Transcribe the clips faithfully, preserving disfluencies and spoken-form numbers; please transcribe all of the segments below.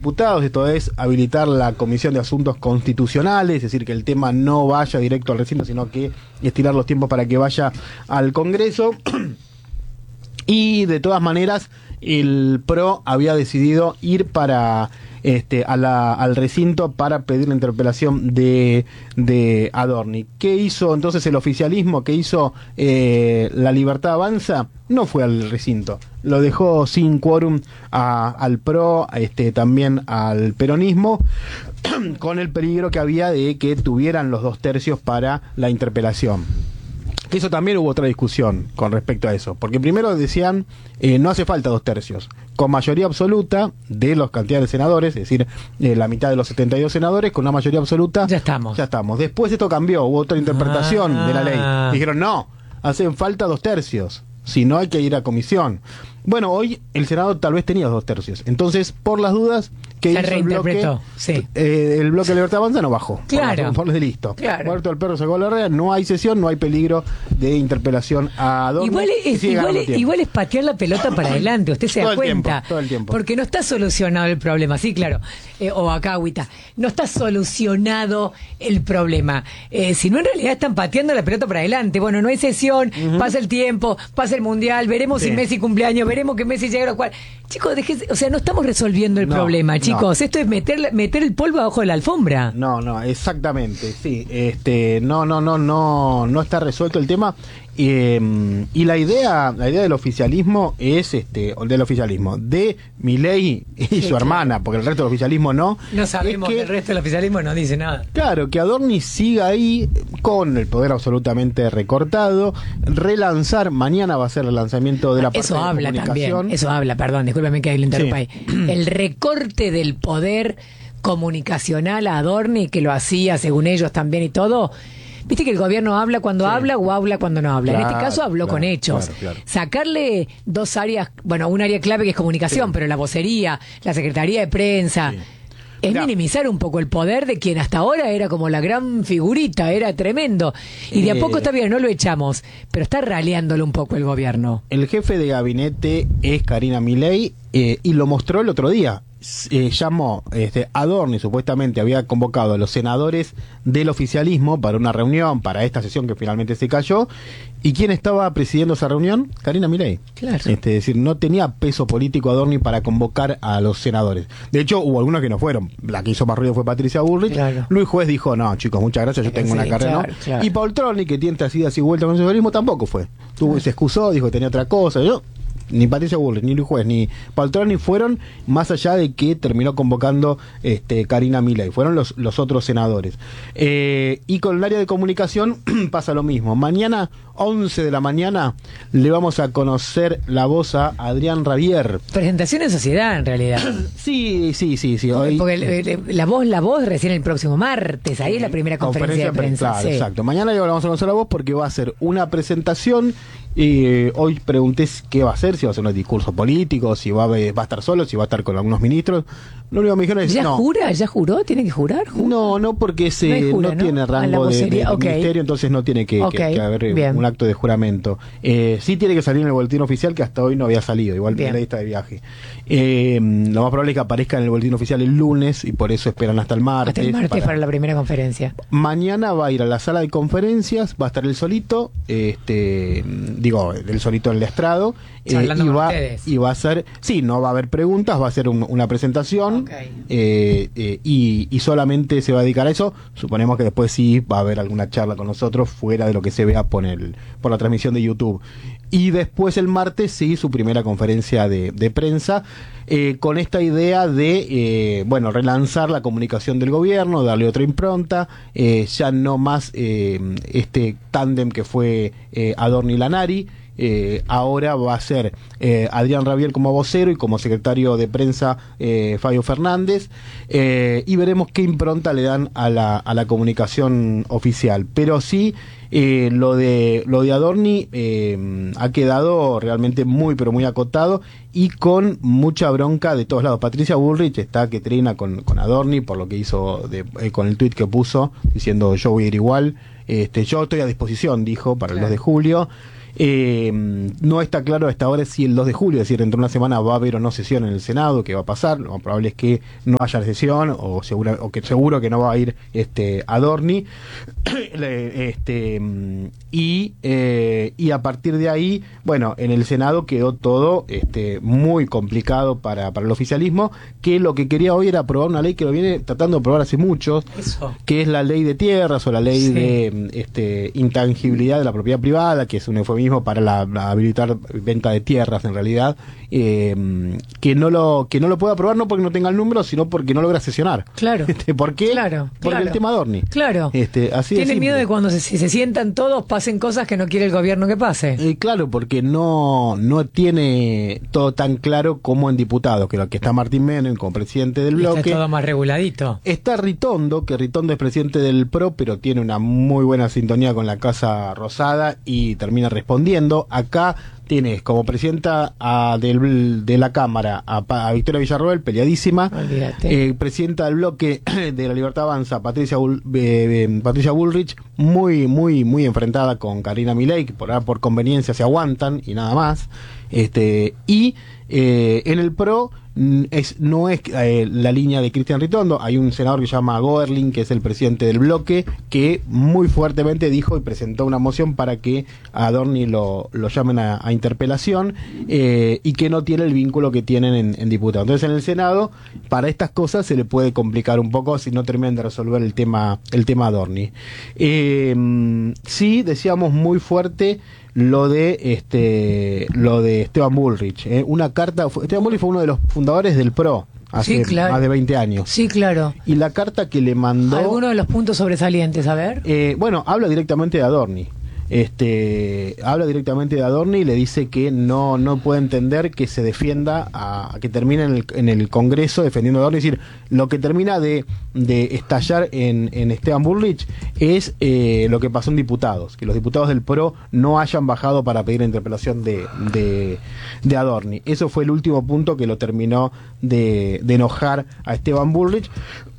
Diputados, esto es habilitar la Comisión de Asuntos Constitucionales, es decir, que el tema no vaya directo al recinto, sino que estirar los tiempos para que vaya al Congreso. Y de todas maneras, el P R O había decidido ir para este a la, al recinto para pedir la interpelación de, de Adorni. ¿Qué hizo entonces el oficialismo? ¿Qué hizo eh, La Libertad Avanza? No fue al recinto, lo dejó sin quórum a, al P R O, este, también al peronismo, con el peligro que había de que tuvieran los dos tercios para la interpelación. Eso también hubo otra discusión con respecto a eso, porque primero decían, eh, no hace falta dos tercios, con mayoría absoluta de los cantidades de senadores, es decir, eh, la mitad de los setenta y dos senadores, con una mayoría absoluta, ya estamos. Ya estamos. Después esto cambió, hubo otra interpretación ah. de la ley. Dijeron, no, hacen falta dos tercios, si no hay que ir a comisión. Bueno, hoy el Senado tal vez tenía dos tercios, entonces, por las dudas, que se reinterpretó, bloque, sí. eh, el bloque de Libertad Avanza no bajó. Claro. Por, por los de listo. Claro. Muerto el perro, sacó la red, no hay sesión, no hay peligro de interpelación a Adorni. Igual es, igual, es, igual es patear la pelota para adelante, usted se da todo cuenta. El tiempo, todo el tiempo. Porque no está solucionado el problema, sí, claro. Eh, o acá, agüita. No está solucionado el problema. Eh, si no, en realidad están pateando la pelota para adelante. Bueno, no hay sesión, uh-huh. pasa el tiempo, pasa el mundial, veremos sí. si Messi cumpleaños, veremos que Messi llega a lo cual. Chicos, déjese, o sea, no estamos resolviendo el no, problema, chicos. No. Esto es meter, meter el polvo abajo de la alfombra. No, no, exactamente, sí. Este, no, no, no, no, no está resuelto el tema. Eh, y la idea, la idea del oficialismo es, este, del oficialismo, de Milei y sí, su hermana, claro. porque el resto del oficialismo no. No sabemos es que, que el resto del oficialismo no dice nada. Claro, que Adorni siga ahí con el poder absolutamente recortado, relanzar, mañana va a ser el lanzamiento de la parte eso de habla comunicación. También, eso habla, perdón, discúlpeme que ahí lo interrumpa sí. ahí. El recorte del poder comunicacional a Adorni, que lo hacía según ellos también y todo. Viste que el gobierno habla cuando sí. habla o habla cuando no habla. Claro, en este caso habló claro, con hechos. Claro, claro. Sacarle dos áreas, bueno, un área clave que es comunicación, sí. pero la vocería, la secretaría de prensa, sí. es Mirá. minimizar un poco el poder de quien hasta ahora era como la gran figurita, era tremendo. Y de a poco está bien, no lo echamos, pero está raleándolo un poco el gobierno. El jefe de gabinete es Karina Milei eh, y lo mostró el otro día. Eh, llamó este, Adorni, supuestamente había convocado a los senadores del oficialismo para una reunión, para esta sesión que finalmente se cayó. ¿Y quién estaba presidiendo esa reunión? Karina Milei. Claro. Este, es decir, no tenía peso político Adorni para convocar a los senadores. De hecho, hubo algunos que no fueron. La que hizo más ruido fue Patricia Bullrich. Claro. Luis Juez dijo, no, chicos, muchas gracias, yo tengo sí, una carrera. Claro, ¿no? claro. Y Paul Troni, que tiene así, así vuelta con el socialismo, tampoco fue. Tuvo, claro. Se excusó, dijo que tenía otra cosa. Yo... Ni Patricia Bullrich, ni Luis Juez, ni Paltroni fueron, más allá de que terminó convocando este, Karina Milei, fueron los, los otros senadores. Eh, y con el área de comunicación pasa lo mismo. Mañana, once de la mañana, le vamos a conocer la voz a Adrián Rabier. Presentación en sociedad, en realidad. Sí, sí, sí, sí. Hoy, Porque eh, la voz, la voz recién el próximo martes, ahí es la primera conferencia, conferencia de prensa. Claro, sí. exacto. Mañana le vamos a conocer la voz porque va a ser una presentación. Y eh, hoy pregunté qué va a hacer, si va a hacer un discurso político, si va a, va a estar solo, si va a estar con algunos ministros. Lo único que me dijeron es ¿Ya no. jura? ¿Ya juró? ¿Tiene que jurar? ¿Jura? No, no, porque se, no, jura, no, ¿no? tiene rango de, de, de okay. ministerio, entonces no tiene que, okay. que, que haber Bien. un acto de juramento. Eh, sí tiene que salir en el boletín oficial, que hasta hoy no había salido, igual que la lista de viaje. Eh, lo más probable es que aparezca en el boletín oficial el lunes y por eso esperan hasta el martes. Hasta el martes para, para la primera conferencia. Mañana va a ir a la sala de conferencias, va a estar él solito, este, digo, el solito en el estrado, eh, y, va, y va a ser, sí, no va a haber preguntas, va a ser un, una presentación, okay. eh, eh, y, y solamente se va a dedicar a eso. Suponemos que después sí va a haber alguna charla con nosotros fuera de lo que se vea por, el, por la transmisión de YouTube. Y después el martes sí, su primera conferencia de, de prensa, eh, con esta idea de, eh, bueno, relanzar la comunicación del gobierno, darle otra impronta, eh, ya no más eh, este tándem que fue eh, Adorni y Lanari. Eh, ahora va a ser eh, Adrián Rabier como vocero y como secretario de prensa eh, Fabio Fernández, eh, y veremos qué impronta le dan a la, a la comunicación oficial. Pero sí, eh, lo de lo de Adorni eh, ha quedado realmente muy pero muy acotado y con mucha bronca de todos lados. Patricia Bullrich está que trina con, con Adorni por lo que hizo de, eh, con el tuit que puso diciendo yo voy a ir igual, este, yo estoy a disposición, dijo, para claro. el dos de julio. Eh, no está claro hasta ahora si el dos de julio, es decir, dentro de una semana va a haber o no sesión en el Senado, que va a pasar. Lo más probable es que no haya sesión, o, segura, o que seguro que no va a ir este, Adorni. este, y, eh, y a partir de ahí, bueno, en el Senado quedó todo este, muy complicado para, para el oficialismo, que lo que quería hoy era aprobar una ley que lo viene tratando de aprobar hace muchos, Eso. que es la ley de tierras o la ley sí. de este, intangibilidad de la propiedad privada, que es un eufemismo para la, la habilitar venta de tierras en realidad, eh, que no lo que no lo puede aprobar no porque no tenga el número, sino porque no logra sesionar. Claro. Este, ¿Por qué? Claro, porque claro. el tema Adorni. Claro. Este, así Tiene de miedo de cuando se, si se sientan todos pasen cosas que no quiere el gobierno que pase. Eh, claro, porque no no tiene todo tan claro como en diputados, que lo que está Martín Menem como presidente del bloque. Está todo más reguladito. Está Ritondo, que Ritondo es presidente del P R O, pero tiene una muy buena sintonía con la Casa Rosada y termina respondiendo. Acá tienes como presidenta a, del, de la Cámara a, a Victoria Villarroel, peleadísima. Eh, presidenta del bloque de La Libertad Avanza, Patricia Bull, eh, eh, Patricia Bullrich, muy, muy, muy enfrentada con Karina Milei, que por, por conveniencia se aguantan y nada más. Este, y eh, en el P R O es, no es eh, la línea de Cristian Ritondo. Hay un senador que se llama Goerling, que es el presidente del bloque, que muy fuertemente dijo y presentó una moción para que a Adorni lo, lo llamen a, a interpelación, eh, y que no tiene el vínculo que tienen en, en diputados. Entonces en el Senado, para estas cosas se le puede complicar un poco si no terminan de resolver el tema, el tema Adorni. Eh, sí, decíamos muy fuerte lo de este lo de Esteban Bullrich, ¿eh? Una carta. Esteban Bullrich fue uno de los fundadores del P R O hace sí, claro. más de veinte años. Sí, claro. Y la carta que le mandó. ¿Alguno de los puntos sobresalientes? A ver. Eh, bueno, habla directamente de Adorni. Este, habla directamente de Adorni y le dice que no no puede entender que se defienda a, a que termine en el, en el Congreso defendiendo a Adorni. Es decir, lo que termina de, de estallar en, en Esteban Bullrich es eh, lo que pasó en diputados, que los diputados del P R O no hayan bajado para pedir la interpelación de, de, de Adorni. Eso fue el último punto que lo terminó de, de enojar a Esteban Bullrich.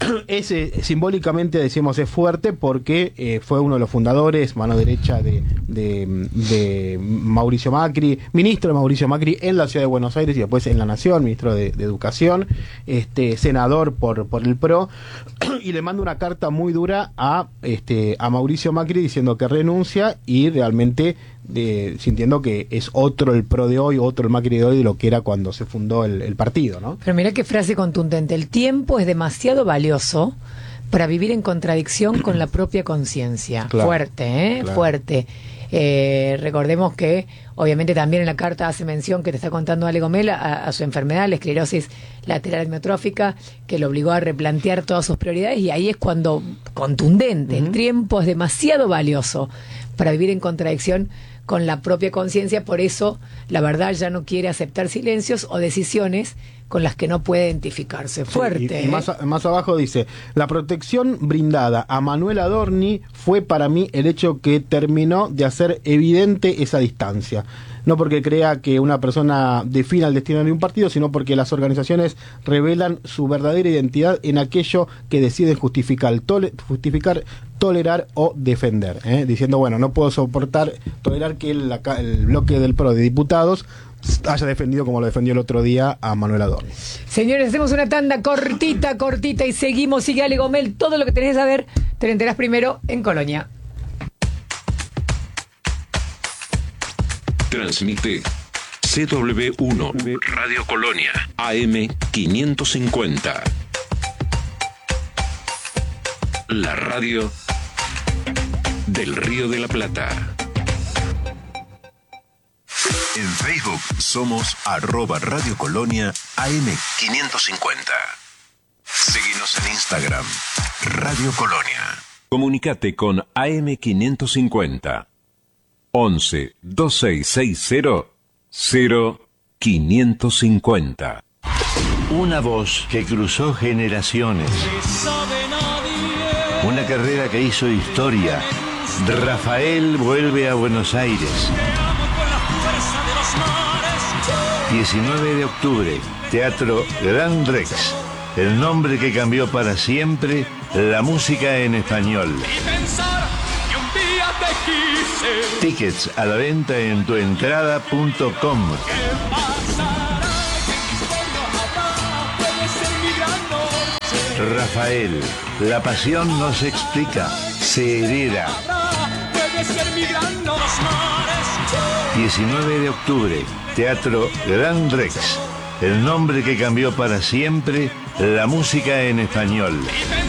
Ese simbólicamente decimos es fuerte porque eh, fue uno de los fundadores, mano derecha de, de, de Mauricio Macri, ministro de Mauricio Macri en la ciudad de Buenos Aires y después en la Nación, ministro de, de Educación, este senador por, por el P R O, y le manda una carta muy dura a este a Mauricio Macri diciendo que renuncia y realmente de, sintiendo que es otro el P R O de hoy, otro el Macri de hoy de lo que era cuando se fundó el, el partido, ¿no? Pero mirá qué frase contundente: el tiempo es demasiado valioso para vivir en contradicción con la propia conciencia. Claro, fuerte, ¿eh? Claro. Fuerte. Eh, recordemos que obviamente también en la carta hace mención que te está contando Ale Gomel a, a su enfermedad, la esclerosis lateral amiotrófica, que lo obligó a replantear todas sus prioridades, y ahí es cuando contundente, uh-huh. el tiempo es demasiado valioso para vivir en contradicción con la propia conciencia. Por eso la verdad ya no quiere aceptar silencios o decisiones con las que no puede identificarse. Fuerte. Sí, y, y más, a, más abajo dice: la protección brindada a Manuel Adorni fue para mí el hecho que terminó de hacer evidente esa distancia. No porque crea que una persona defina el destino de un partido, sino porque las organizaciones revelan su verdadera identidad en aquello que deciden justificar, tole, justificar tolerar o defender, ¿eh? Diciendo, bueno, no puedo soportar, tolerar que el, la, el bloque del P R O de diputados haya defendido como lo defendió el otro día a Manuel Adorni. Señores, hacemos una tanda cortita, cortita y seguimos. Sigue Ale Gomel, todo lo que tenés que saber te lo enterás primero en Colonia. Transmite C W uno Radio Colonia A M quinientos cincuenta. La radio del Río de la Plata. En Facebook somos arroba Radio Colonia A M quinientos cincuenta. Seguinos en Instagram, Radio Colonia. Comunicate con A M quinientos cincuenta. once, veintiséis sesenta, cero, quinientos cincuenta. Una voz que cruzó generaciones. Una carrera que hizo historia. Rafael vuelve a Buenos Aires. diecinueve de octubre, Teatro Gran Rex. El nombre que cambió para siempre la música en español. Tickets a la venta en tuentrada punto com. Rafael, la pasión no se explica, se hereda. diecinueve de octubre, Teatro Gran Rex. El nombre que cambió para siempre la música en español.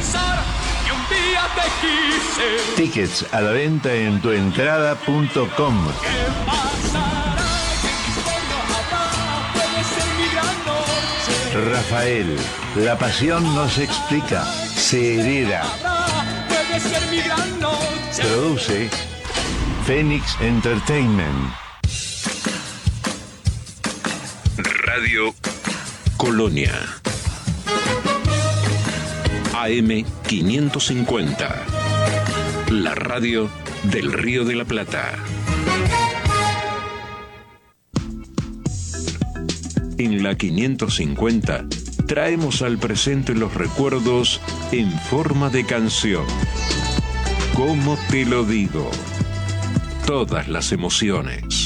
Tickets a la venta en tuentrada punto com. Rafael, la pasión no se explica, se hereda. Produce Phoenix Entertainment. Radio Colonia. A M quinientos cincuenta. La radio del Río de la Plata. En la quinientos cincuenta traemos al presente los recuerdos en forma de canción. ¿Cómo te lo digo? Todas las emociones.